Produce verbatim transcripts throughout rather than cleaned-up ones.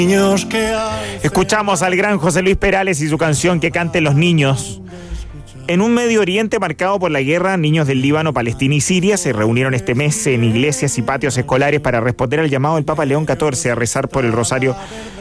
Escuchamos al gran José Luis Perales y su canción Que canten los niños. En un Medio Oriente marcado por la guerra, niños del Líbano, Palestina y Siria se reunieron este mes en iglesias y patios escolares para responder al llamado del Papa León catorce a rezar por el rosario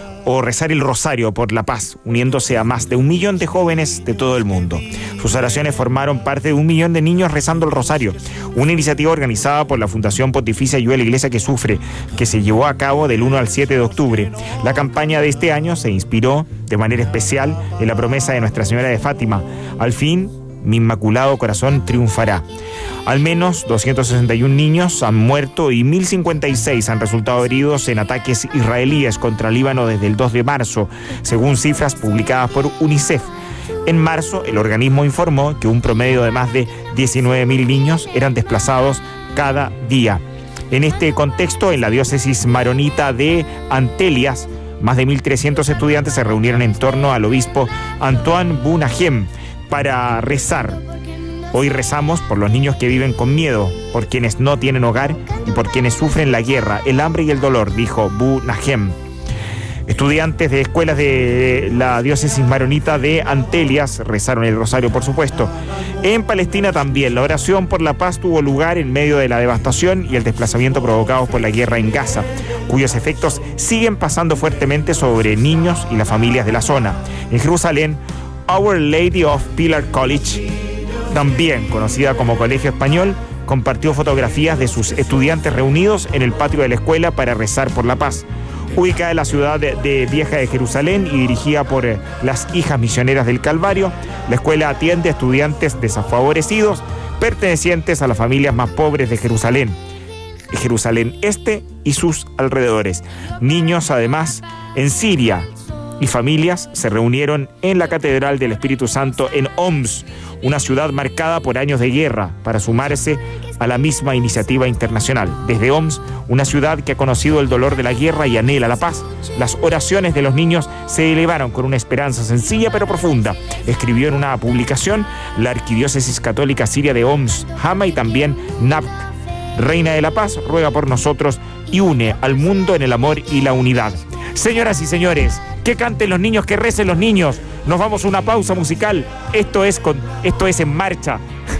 o rezar el rosario por la paz, uniéndose a más de un millón de jóvenes de todo el mundo. Sus oraciones formaron parte de un millón de niños rezando el rosario, una iniciativa organizada por la Fundación Pontificia Ayuda a la Iglesia que Sufre, que se llevó a cabo del uno al siete de octubre. La campaña de este año se inspiró de manera especial en la promesa de Nuestra Señora de Fátima: al fin, mi inmaculado corazón triunfará. Al menos doscientos sesenta y uno niños han muerto y mil cincuenta y seis han resultado heridos en ataques israelíes contra Líbano desde el dos de marzo, según cifras publicadas por UNICEF. En marzo, el organismo informó que un promedio de más de diecinueve mil niños eran desplazados cada día. En este contexto, en la diócesis maronita de Antelias, más de mil trescientos estudiantes se reunieron en torno al obispo Antoine Bu-Najem para rezar. Hoy rezamos por los niños que viven con miedo, por quienes no tienen hogar y por quienes sufren la guerra, el hambre y el dolor, dijo Bu-Najem. Estudiantes de escuelas de la diócesis maronita de Antelias rezaron el rosario, por supuesto. En Palestina también, la oración por la paz tuvo lugar en medio de la devastación y el desplazamiento provocados por la guerra en Gaza, cuyos efectos siguen pasando fuertemente sobre niños y las familias de la zona. En Jerusalén, Our Lady of Pilar College, también conocida como Colegio Español, compartió fotografías de sus estudiantes reunidos en el patio de la escuela para rezar por la paz. Ubicada en la ciudad de, de Vieja de Jerusalén y dirigida por eh, las Hijas Misioneras del Calvario, la escuela atiende a estudiantes desfavorecidos pertenecientes a las familias más pobres de Jerusalén, Jerusalén Este y sus alrededores. Niños, además, en Siria y familias se reunieron en la Catedral del Espíritu Santo en Homs, una ciudad marcada por años de guerra, para sumarse a la misma iniciativa internacional. Desde Homs, una ciudad que ha conocido el dolor de la guerra y anhela la paz, las oraciones de los niños se elevaron con una esperanza sencilla pero profunda, escribió en una publicación la Arquidiócesis Católica Siria de Homs, Hama, y también Nabk. Reina de la Paz, ruega por nosotros y une al mundo en el amor y la unidad. Señoras y señores, que canten los niños, que recen los niños. Nos vamos a una pausa musical. Esto es, con, esto es En Marcha.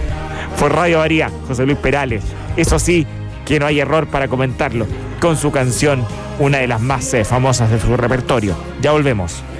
Por Radio María, José Luis Perales. Eso sí, que no hay error para comentarlo, con su canción, una de las más eh, famosas de su repertorio. Ya volvemos.